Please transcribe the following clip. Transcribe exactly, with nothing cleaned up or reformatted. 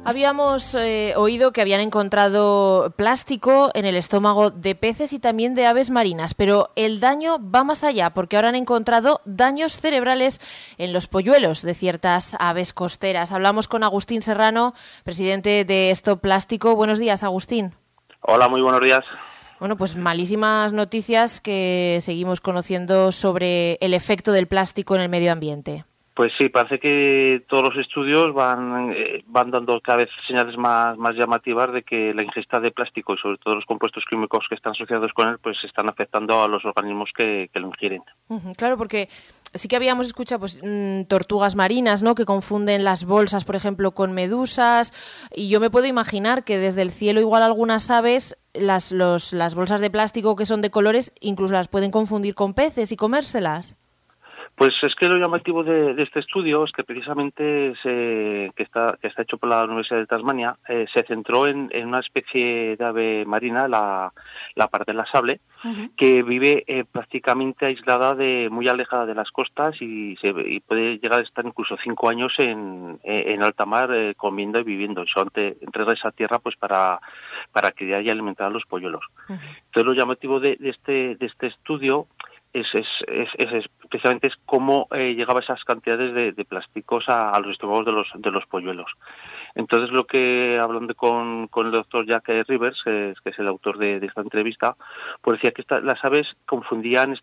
Habíamos eh, oído que habían encontrado plástico en el estómago de peces y también de aves marinas, pero el daño va más allá, porque ahora han encontrado daños cerebrales en los polluelos de ciertas aves costeras. Hablamos con Agustín Serrano, presidente de Stop Plástico. Buenos días, Agustín. Hola, muy buenos días. Bueno, pues malísimas noticias que seguimos conociendo sobre el efecto del plástico en el medio ambiente. Pues sí, parece que todos los estudios van eh, van dando cada vez señales más, más llamativas de que la ingesta de plástico y sobre todo los compuestos químicos que están asociados con él, pues están afectando a los organismos que, que lo ingieren. Uh-huh, claro, porque sí que habíamos escuchado pues mmm, tortugas marinas, ¿no?, que confunden las bolsas, por ejemplo, con medusas, y yo me puedo imaginar que desde el cielo igual algunas aves, las, los, las bolsas de plástico que son de colores, incluso las pueden confundir con peces y comérselas. Pues es que lo llamativo de, de este estudio es que precisamente se, que está que está hecho por la Universidad de Tasmania eh, se centró en, en una especie de ave marina, la, la pardela sable, uh-huh. que vive eh, prácticamente aislada, de muy alejada de las costas y, se, y puede llegar a estar incluso cinco años en, en alta mar eh, comiendo y viviendo. Y solamente regresa a tierra pues para, para criar y alimentar a los polluelos. Uh-huh. Entonces lo llamativo de, de, este, de este estudio Es, es, es, es precisamente es cómo eh, llegaba esas cantidades de, de plásticos a, a los estómagos de los de los polluelos. Entonces, lo que hablando con, con el doctor Jack Rivers, eh, que es el autor de, de esta entrevista, pues decía que esta, las aves confundían